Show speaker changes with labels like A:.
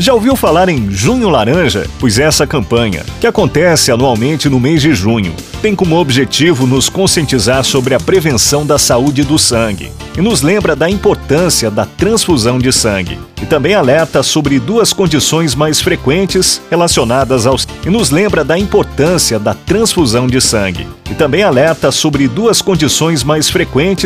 A: Já ouviu falar em Junho Laranja? Pois essa campanha, que acontece anualmente no mês de junho, tem como objetivo nos conscientizar sobre a prevenção da saúde do sangue e nos lembra da importância da transfusão de sangue. E também alerta sobre duas condições mais frequentes relacionadas aos... E nos lembra da importância da transfusão de sangue. E também alerta sobre duas condições mais frequentes